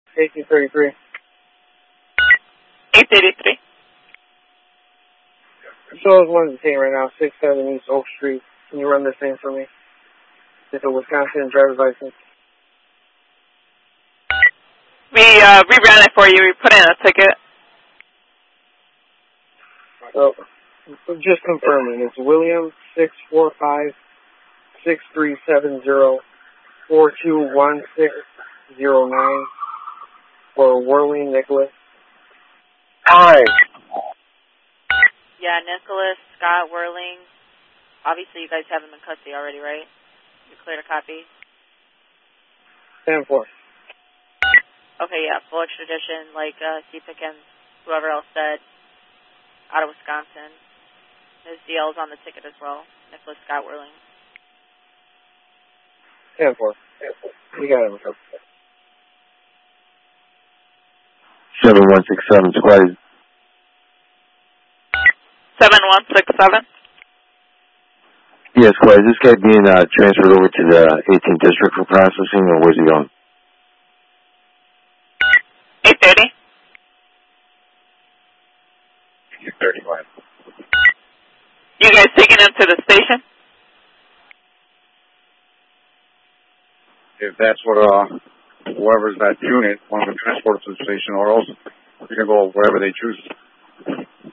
1833. 883. So I was wanting to take right now, 67 East Oak Street. Can you run the same for me? It's a Wisconsin driver's license. We ran it for you. We put in a ticket. So, just confirming, it's William 645-6370-421609 for Whirling Nicholas. Hi. Yeah, Nicholas Scott Whirling. Obviously, you guys have him in custody already, right? You cleared a copy? 10-4. Okay, yeah, full extradition, like CPIC and whoever else said, out of Wisconsin. His DL's on the ticket as well, Nicholas Scott Whirling. 10-4. You got him. 7167 Squad. 7167. Yes, Squad. Is this guy being transferred over to the 18th District for processing, or where's he going? 830. 35. You guys taking him to the station? If that's what whoever's that unit wants to transport to the station, or else we can go wherever they choose.